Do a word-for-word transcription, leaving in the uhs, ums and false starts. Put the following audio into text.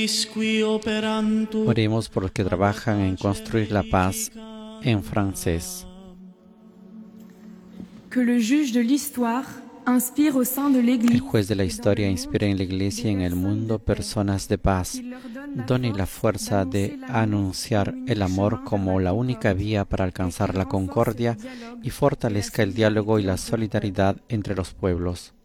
Oremos por los que trabajan en construir la paz en francés. Que le juge de l'histoire inspire au sein de El l'Église juez de la historia inspira en la Iglesia y en el mundo personas de paz. Done la fuerza de anunciar el amor como la única vía para alcanzar la concordia y fortalezca el diálogo y la solidaridad entre los pueblos.